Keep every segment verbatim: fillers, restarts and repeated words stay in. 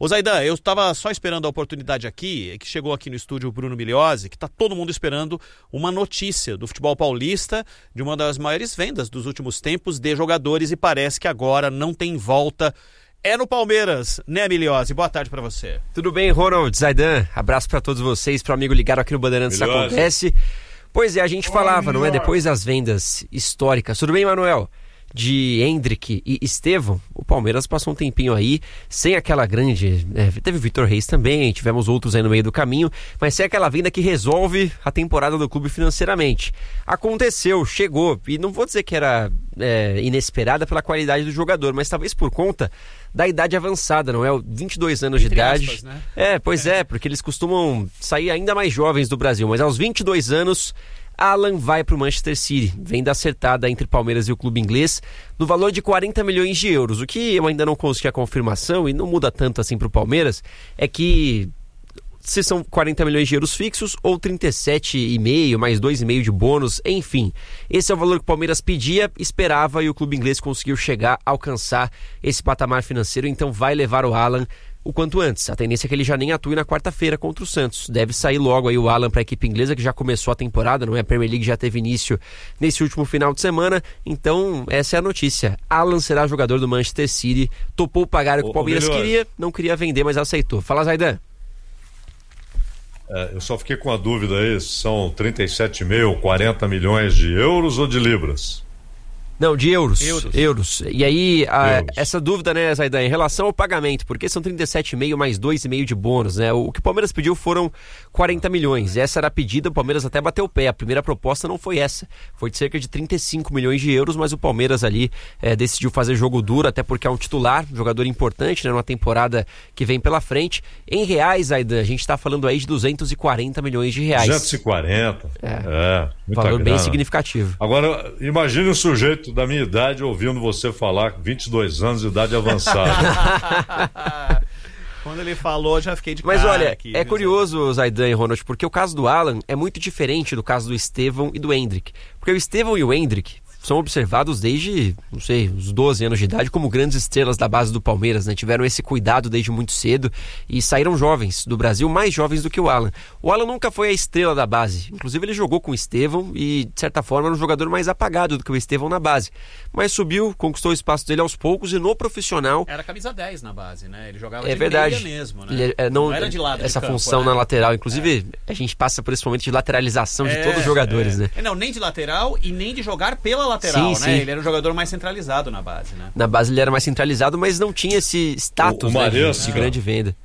Ô Zaidan, eu estava só esperando a oportunidade aqui, que chegou aqui no estúdio o Bruno Migliozzi, que está todo mundo esperando uma notícia do futebol paulista, de uma das maiores vendas dos últimos tempos de jogadores, e parece que agora não tem volta. É no Palmeiras, né, Migliozzi? Boa tarde para você. Tudo bem, Ronald, Zaidan? Abraço para todos vocês, para o amigo ligado aqui no Bandeirantes Acontece. Pois é, a gente falava, oh, não é? Depois das vendas históricas. Tudo bem, Manuel? De Endrick e Estevão, o Palmeiras passou um tempinho aí sem aquela grande... É, teve o Vitor Reis também, tivemos outros aí no meio do caminho, mas sem aquela venda que resolve a temporada do clube financeiramente. Aconteceu, chegou, e não vou dizer que era é, inesperada pela qualidade do jogador, mas talvez por conta da idade avançada, não é? vinte e dois anos Entre de idade. Aspas, né? É, pois é. é, porque eles costumam sair ainda mais jovens do Brasil, mas aos vinte e dois anos... Alan vai para o Manchester City, vem da acertada entre Palmeiras e o clube inglês, no valor de quarenta milhões de euros. O que eu ainda não consegui a confirmação, e não muda tanto assim para o Palmeiras, é que se são quarenta milhões de euros fixos ou trinta e sete vírgula cinco mais dois vírgula cinco de bônus, enfim. Esse é o valor que o Palmeiras pedia, esperava, e o clube inglês conseguiu chegar, alcançar esse patamar financeiro, então vai levar o Alan o quanto antes. A tendência é que ele já nem atue na quarta-feira contra o Santos. Deve sair logo aí o Alan para a equipe inglesa, que já começou a temporada, não é? A Premier League já teve início nesse último final de semana. Então, essa é a notícia. Alan será jogador do Manchester City. Topou pagar o que o Palmeiras queria, não queria vender, mas aceitou. Fala, Zaidan. É, eu só fiquei com a dúvida aí, são trinta e sete vírgula cinco, quarenta milhões de euros ou de libras? Não, de euros. Euros. euros. E aí, a, euros. essa dúvida, né, Zaidan, em relação ao pagamento, porque são trinta e sete vírgula cinco mais dois vírgula cinco de bônus, né? O que o Palmeiras pediu foram quarenta milhões. Essa era a pedida, o Palmeiras até bateu o pé. A primeira proposta não foi essa. Foi de cerca de trinta e cinco milhões de euros, mas o Palmeiras ali é, decidiu fazer jogo duro, até porque é um titular, um jogador importante, né, numa temporada que vem pela frente. Em reais, Zaidan, a gente está falando aí de duzentos e quarenta milhões de reais. duzentos e quarenta? É. é muita valor grana. Bem significativo. Agora, imagine um sujeito da minha idade ouvindo você falar vinte e dois anos de idade avançada. Quando ele falou, já fiquei de Mas cara olha, aqui, é curioso, Zaidan e Ronald, porque o caso do Alan é muito diferente do caso do Estevão e do Endrick. Porque o Estevão e o Endrick são observados desde, não sei, uns doze anos de idade como grandes estrelas da base do Palmeiras, né? Tiveram esse cuidado desde muito cedo e saíram jovens do Brasil, mais jovens do que o Alan. O Alan nunca foi a estrela da base, inclusive ele jogou com o Estevão e, de certa forma, era um jogador mais apagado do que o Estevão na base. Mas subiu, conquistou o espaço dele aos poucos e no profissional... Era camisa dez na base, né? Ele jogava é de verdade. meia mesmo, né? Ele, é, não, não era de lado essa de campo, função né? na lateral, inclusive é. a gente passa por esse momento de lateralização de é, todos os jogadores, é. né? Não, nem de lateral e nem de jogar pela lateral, sim, né? Sim. Ele era um jogador mais centralizado na base, né? Na base ele era mais centralizado, mas não tinha esse status, o, o né, de, Maresca, de grande venda.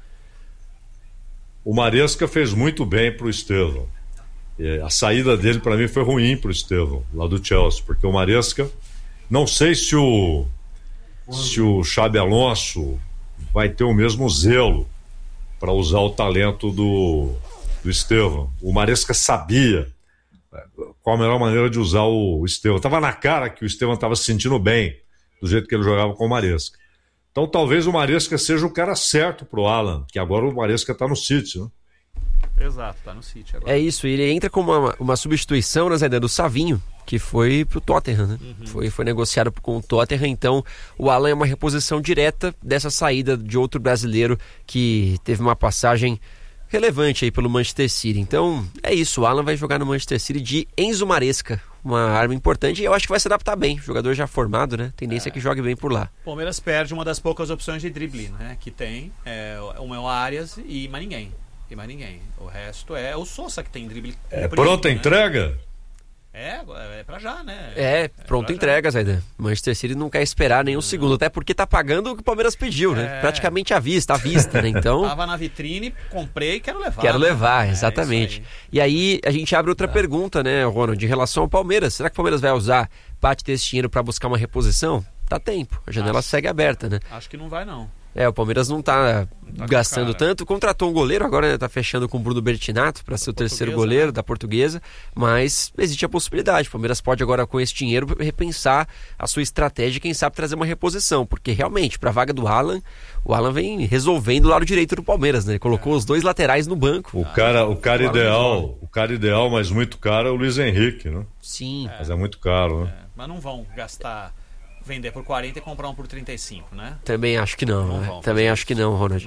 O Maresca fez muito bem pro Estevão. E a saída dele para mim foi ruim pro Estevão, lá do Chelsea, porque o Maresca, não sei se o se o Xabi Alonso vai ter o mesmo zelo para usar o talento do, do Estevão. O Maresca sabia qual a melhor maneira de usar o Estevão. Tava na cara que o Estevão estava se sentindo bem do jeito que ele jogava com o Maresca. Então talvez o Maresca seja o cara certo pro Alan, que agora o Maresca tá no City, né? Exato, tá no City agora. É isso, ele entra como uma, uma substituição, né, do Savinho, que foi pro Tottenham, né? Uhum. Foi, foi negociado com o Tottenham, então o Alan é uma reposição direta dessa saída de outro brasileiro que teve uma passagem relevante aí pelo Manchester City. Então é isso, o Alan vai jogar no Manchester City de Enzo Maresca, uma arma importante, e eu acho que vai se adaptar bem, jogador já formado, né? Tendência é que jogue bem por lá. O Palmeiras perde uma das poucas opções de drible, né? Que tem, é, uma é o Arias e mais ninguém. E mais ninguém. O resto é o Sousa que tem drible. É pronta a entrega? É, é pra já, né? É, é pronto entrega, Zaidan. Manchester City não quer esperar nenhum não. segundo, até porque tá pagando o que o Palmeiras pediu, é. né? Praticamente à vista, à vista, né? Então... Tava na vitrine, comprei e quero levar. Quero né? levar, exatamente. É aí. E aí a gente abre outra tá. pergunta, né, Ronald, em relação ao Palmeiras. Será que o Palmeiras vai usar parte desse dinheiro para buscar uma reposição? Dá tempo, a janela acho, segue aberta, né? Acho que não vai, não. É, o Palmeiras não tá, tá gastando cara. tanto. Contratou um goleiro, agora né, tá fechando com o Bruno Bertinato para ser o terceiro goleiro né? da Portuguesa, mas existe a possibilidade. O Palmeiras pode agora, com esse dinheiro, repensar a sua estratégia e quem sabe trazer uma reposição, porque realmente, para a vaga do Alan, o Alan vem resolvendo o lado direito do Palmeiras, né? Ele colocou é. os dois laterais no banco. O cara, o cara o ideal, o cara ideal, mas muito caro é o Luiz Henrique, né? Sim. É. Mas é muito caro, né? É. Mas não vão gastar, vender por quarenta e comprar um por trinta e cinco, né? Também acho que não, não né? Também acho que não, Ronald.